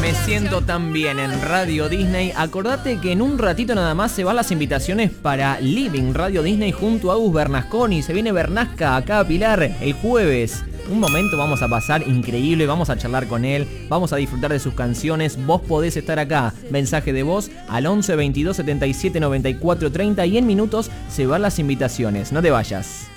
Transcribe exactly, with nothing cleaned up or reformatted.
Me siento tan bien en Radio Disney. Acordate que en un ratito nada más se van las invitaciones para Living Radio Disney junto a Agus Bernasconi. Se viene Bernasca acá a Pilar el jueves. Un momento vamos a pasar increíble, vamos a charlar con él, vamos a disfrutar de sus canciones. Vos podés estar acá, mensaje de voz al once veintidós setenta y siete noventa y cuatro treinta y en minutos se van las invitaciones. No te vayas.